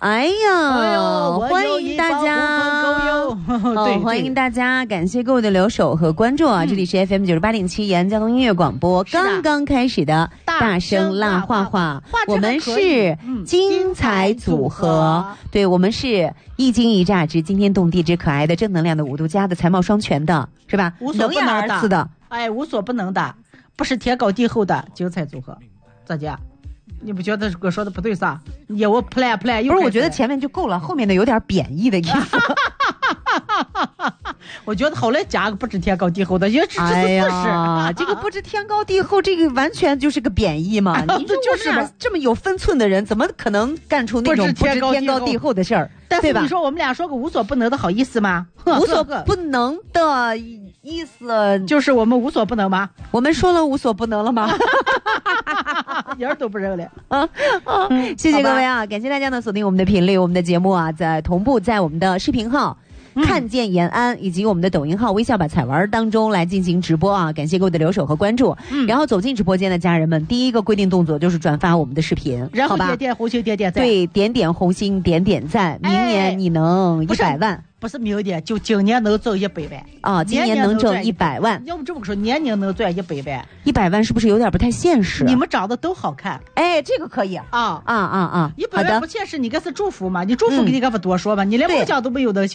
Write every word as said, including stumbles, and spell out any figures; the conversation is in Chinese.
哎呀， 哎呦， 欢迎大家，哦，欢迎大家，感谢各位的留守和关注啊！嗯、这里是 F M 九十八点七延安交通音乐广播，刚刚开始的大声辣话话，我们是精彩组合，对，我们是一惊一乍之惊天动地之可爱的正能量的五度家的才貌双全的，是吧？ 无所不能的，的， 哎，无所不能的，不是天高地厚的精彩组合，咋姐？你不觉得我说的不对啥？业务 play play 不是，我觉得前面就够了，后面的有点贬义的意思。 我觉得后来加个不知天高地厚的，也只是事实。哎呀，这个不知天高地厚，这个完全就是个贬义嘛！你说就是吧，这么有分寸的人，怎么可能干出那种不知天高地厚的事儿？ 但是你说我们俩说个无所不能的好意思吗？ 无所不能的意思就是我们无所不能吗？ 我们说了无所不能了吗？ 一点都不认了啊啊！谢谢各位啊，感谢大家呢锁定我们的频率，我们的节目啊在同步在我们的视频号。嗯、看见延安以及我们的抖音号微笑吧彩玩当中来进行直播啊！感谢各位的留守和关注。嗯、然后走进直播间的家人们，第一个规定动作就是转发我们的视频， 然后点点红心，点点赞， 对，点点红心，点点赞。明年你能一百万。哎不是明年，就今年能挣一百万啊！今年能挣一百万， 要不这么说，年年能赚一百万， 一百万是不是有点不太现实？ 你们长得都好看， 哎，这个可以啊啊啊啊！ 一百万不现实，你这是祝福嘛？你祝福给你干不多说嘛？你连梦想都没有能行。